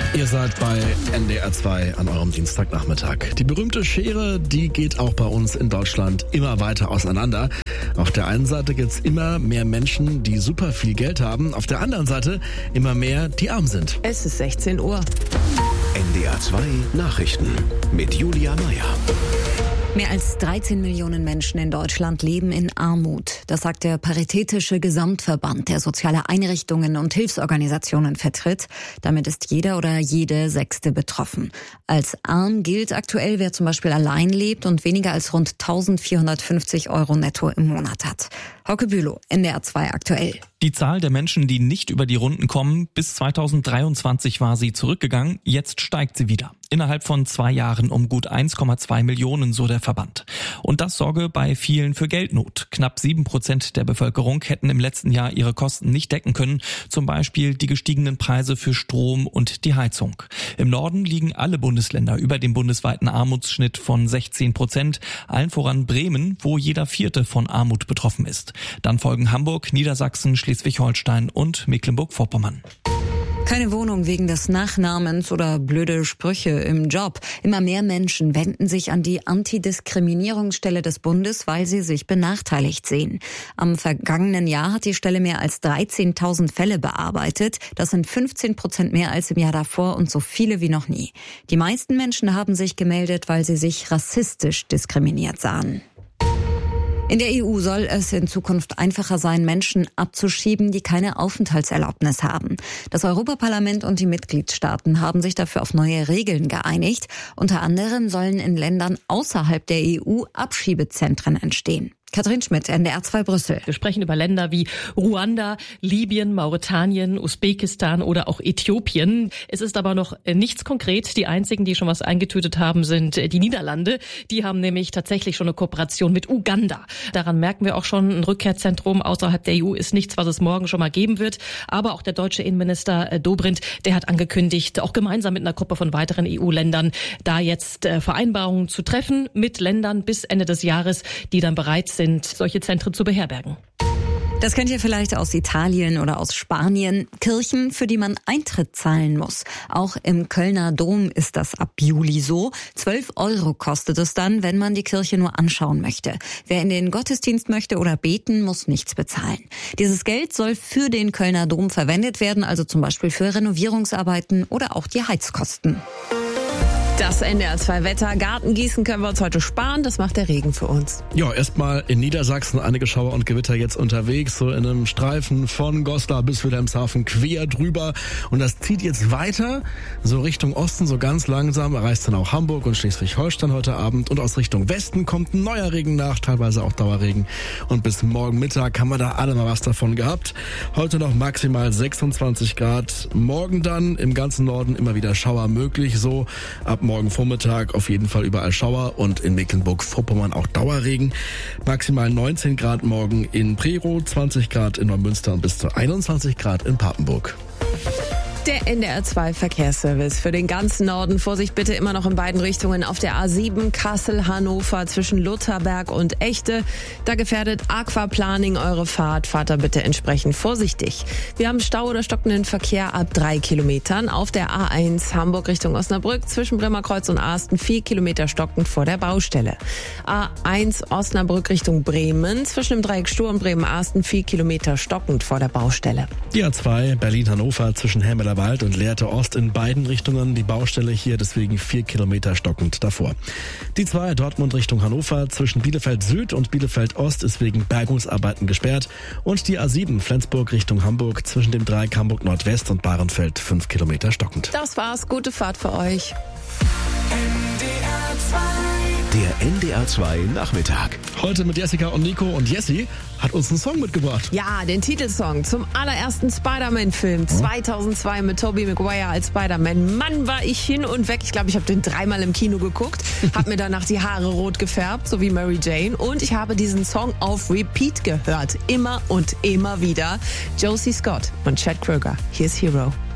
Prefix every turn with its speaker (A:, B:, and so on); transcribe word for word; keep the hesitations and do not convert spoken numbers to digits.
A: Ihr seid bei N D R zwei an eurem Dienstagnachmittag. Die berühmte Schere, die geht auch bei uns in Deutschland immer weiter auseinander. Auf der einen Seite gibt's immer mehr Menschen, die super viel Geld haben. Auf der anderen Seite immer mehr, die arm sind.
B: Es ist sechzehn Uhr.
C: N D R zwei Nachrichten mit Julia Meyer.
D: Mehr als dreizehn Millionen Menschen in Deutschland leben in Armut. Das sagt der Paritätische Gesamtverband, der soziale Einrichtungen und Hilfsorganisationen vertritt. Damit ist jeder oder jede Sechste betroffen. Als arm gilt aktuell, wer zum Beispiel allein lebt und weniger als rund eintausendvierhundertfünfzig Euro netto im Monat hat. Hauke Bülow, N D R zwei aktuell.
E: Die Zahl der Menschen, die nicht über die Runden kommen, bis zweitausenddreiundzwanzig war sie zurückgegangen, jetzt steigt sie wieder. Innerhalb von zwei Jahren um gut eins Komma zwei Millionen, so der Verband. Und das sorge bei vielen für Geldnot. Knapp sieben Prozent der Bevölkerung hätten im letzten Jahr ihre Kosten nicht decken können, zum Beispiel die gestiegenen Preise für Strom und die Heizung. Im Norden liegen alle Bundesländer über dem bundesweiten Armutsschnitt von sechzehn Prozent, allen voran Bremen, wo jeder Vierte von Armut betroffen ist. Dann folgen Hamburg, Niedersachsen, Schleswig-Holstein und Mecklenburg-Vorpommern.
D: Keine Wohnung wegen des Nachnamens oder blöde Sprüche im Job. Immer mehr Menschen wenden sich an die Antidiskriminierungsstelle des Bundes, weil sie sich benachteiligt sehen. Am vergangenen Jahr hat die Stelle mehr als dreizehntausend Fälle bearbeitet. Das sind fünfzehn Prozent mehr als im Jahr davor und so viele wie noch nie. Die meisten Menschen haben sich gemeldet, weil sie sich rassistisch diskriminiert sahen. In der E U soll es in Zukunft einfacher sein, Menschen abzuschieben, die keine Aufenthaltserlaubnis haben. Das Europaparlament und die Mitgliedstaaten haben sich dafür auf neue Regeln geeinigt. Unter anderem sollen in Ländern außerhalb der E U Abschiebezentren entstehen. Katrin Schmidt, N D R zwei Brüssel.
B: Wir sprechen über Länder wie Ruanda, Libyen, Mauretanien, Usbekistan oder auch Äthiopien. Es ist aber noch nichts konkret. Die einzigen, die schon was eingetütet haben, sind die Niederlande. Die haben nämlich tatsächlich schon eine Kooperation mit Uganda. Daran merken wir auch schon, ein Rückkehrzentrum außerhalb der E U ist nichts, was es morgen schon mal geben wird. Aber auch der deutsche Innenminister Dobrindt, der hat angekündigt, auch gemeinsam mit einer Gruppe von weiteren E U-Ländern, da jetzt Vereinbarungen zu treffen mit Ländern bis Ende des Jahres, die dann bereit sind, sind, solche Zentren zu beherbergen.
D: Das kennt ihr vielleicht aus Italien oder aus Spanien. Kirchen, für die man Eintritt zahlen muss. Auch im Kölner Dom ist das ab Juli so. zwölf Euro kostet es dann, wenn man die Kirche nur anschauen möchte. Wer in den Gottesdienst möchte oder beten, muss nichts bezahlen. Dieses Geld soll für den Kölner Dom verwendet werden, also zum Beispiel für Renovierungsarbeiten oder auch die Heizkosten.
B: Das N D R zwei Wetter. Gartengießen können wir uns heute sparen. Das macht der Regen für uns.
A: Ja, erstmal in Niedersachsen einige Schauer und Gewitter jetzt unterwegs, so in einem Streifen von Goslar bis Wilhelmshaven quer drüber. Und das zieht jetzt weiter, so Richtung Osten, so ganz langsam, erreicht dann auch Hamburg und Schleswig-Holstein heute Abend. Und aus Richtung Westen kommt ein neuer Regen nach, teilweise auch Dauerregen. Und bis morgen Mittag haben wir da alle mal was davon gehabt. Heute noch maximal sechsundzwanzig Grad. Morgen dann im ganzen Norden immer wieder Schauer möglich, so ab morgen Vormittag auf jeden Fall überall Schauer und in Mecklenburg-Vorpommern auch Dauerregen. Maximal neunzehn Grad morgen in Prerow, zwanzig Grad in Neumünster und bis zu einundzwanzig Grad in Papenburg.
B: Der N D R zwei Verkehrsservice für den ganzen Norden. Vorsicht bitte immer noch in beiden Richtungen auf der A sieben Kassel-Hannover zwischen Lutherberg und Echte. Da gefährdet Aquaplaning eure Fahrt. Fahrt da bitte entsprechend vorsichtig. Wir haben Stau oder stockenden Verkehr ab drei Kilometern. Auf der A eins Hamburg Richtung Osnabrück zwischen Bremerkreuz und Asten vier Kilometer stockend vor der Baustelle. A eins Osnabrück Richtung Bremen zwischen dem Dreieck Stur und Bremen-Asten vier Kilometer stockend vor der Baustelle.
A: Die A zwei Berlin-Hannover zwischen Helmeler Wald und Lehrte Ost in beiden Richtungen. Die Baustelle hier deswegen vier Kilometer stockend davor. Die zwei Dortmund Richtung Hannover zwischen Bielefeld Süd und Bielefeld Ost ist wegen Bergungsarbeiten gesperrt. Und die A sieben Flensburg Richtung Hamburg zwischen dem Dreieck Hamburg Nordwest und Bahrenfeld fünf Kilometer stockend.
B: Das war's. Gute Fahrt für euch.
C: Der N D R zwei Nachmittag.
A: Heute mit Jessica und Nico, und Jessie hat uns einen Song mitgebracht.
B: Ja, den Titelsong zum allerersten Spider-Man-Film zweitausendzwei mit Tobey Maguire als Spider-Man. Mann, war ich hin und weg. Ich glaube, ich habe den dreimal im Kino geguckt, habe mir danach die Haare rot gefärbt, so wie Mary Jane, und ich habe diesen Song auf Repeat gehört. Immer und immer wieder. Josie Scott und Chad Kroeger. Here's Hero.